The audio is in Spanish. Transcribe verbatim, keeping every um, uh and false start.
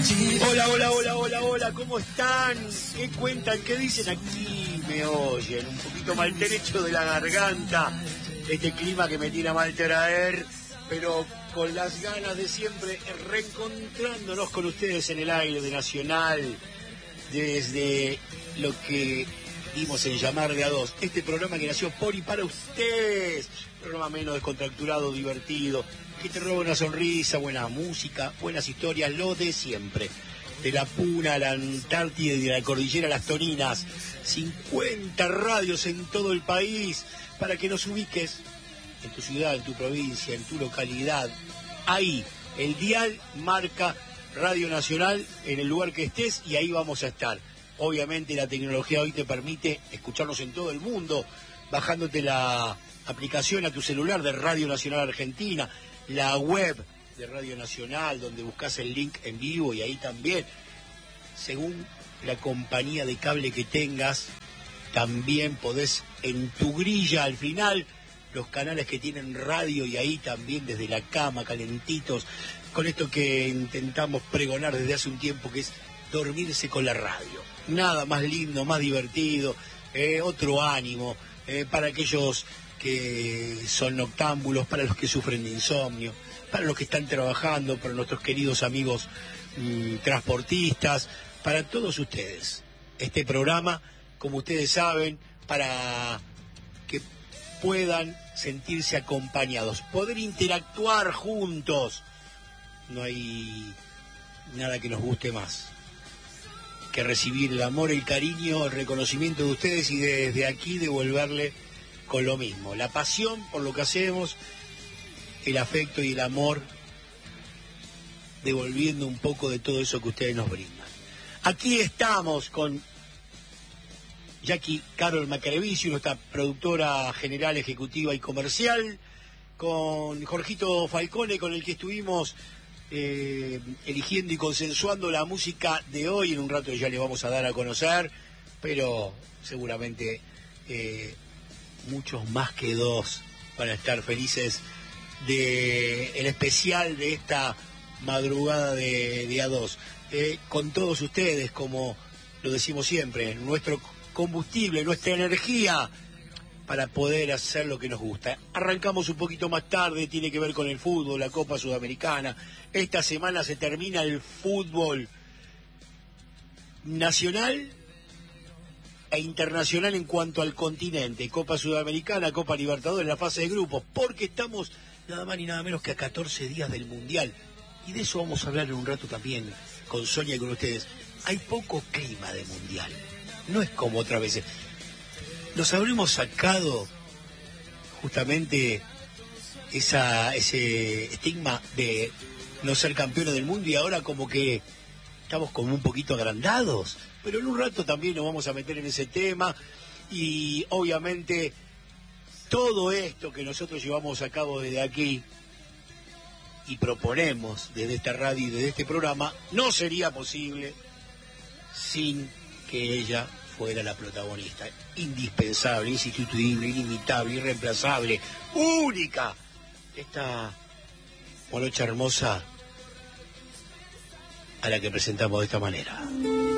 Hola, hola, hola, hola, hola, ¿cómo están? ¿Qué cuentan? ¿Qué dicen? Aquí me oyen, un poquito mal derecho de la garganta, este clima que me tira mal traer, pero con las ganas de siempre, reencontrándonos con ustedes en el aire de Nacional, desde lo que dimos en llamar de a dos, este programa que nació por y para ustedes, programa menos descontracturado, divertido, que te roba una sonrisa, buena música, buenas historias, lo de siempre. De la Puna a la Antártida y de la Cordillera a las Toninas, cincuenta radios en todo el país, para que nos ubiques en tu ciudad, en tu provincia, en tu localidad. Ahí, el dial marca Radio Nacional en el lugar que estés y ahí vamos a estar. Obviamente la tecnología hoy te permite escucharnos en todo el mundo, bajándote la aplicación a tu celular de Radio Nacional Argentina, la web de Radio Nacional, donde buscas el link en vivo y ahí también, según la compañía de cable que tengas, también podés en tu grilla al final, los canales que tienen radio y ahí también desde la cama, calentitos, con esto que intentamos pregonar desde hace un tiempo, que es dormirse con la radio. Nada más lindo, más divertido, eh, otro ánimo, eh, para aquellos que son noctámbulos, para los que sufren de insomnio, para los que están trabajando, para nuestros queridos amigos mmm, transportistas, para todos ustedes. Este programa, como ustedes saben, para que puedan sentirse acompañados, poder interactuar juntos. No hay nada que nos guste más que recibir el amor, el cariño, el reconocimiento de ustedes y desde aquí devolverle con lo mismo, la pasión por lo que hacemos, el afecto y el amor, devolviendo un poco de todo eso que ustedes nos brindan. Aquí estamos con Jackie Carol Macalevici, nuestra productora general, ejecutiva y comercial, con Jorgito Falcone, con el que estuvimos eh, eligiendo y consensuando la música de hoy. En un rato ya le vamos a dar a conocer, pero seguramente eh, muchos más que dos van a estar felices de el especial de esta madrugada de, de a dos. Eh, con todos ustedes, como lo decimos siempre, nuestro combustible, nuestra energía para poder hacer lo que nos gusta. Arrancamos un poquito más tarde, tiene que ver con el fútbol, la Copa Sudamericana. Esta semana se termina el fútbol nacional e internacional en cuanto al continente. Copa Sudamericana, Copa Libertadores, la fase de grupos, porque estamos nada más ni nada menos que a catorce días del Mundial. Y de eso vamos a hablar en un rato también con Sonia y con ustedes. Hay poco clima de Mundial. No es como otras veces. Nos habremos sacado justamente esa, ese estigma de no ser campeones del mundo y ahora como que estamos como un poquito agrandados. Pero en un rato también nos vamos a meter en ese tema y obviamente todo esto que nosotros llevamos a cabo desde aquí y proponemos desde esta radio y desde este programa no sería posible sin que ella fuera la protagonista, indispensable, insustituible, inimitable, irreemplazable, única, esta morocha hermosa a la que presentamos de esta manera.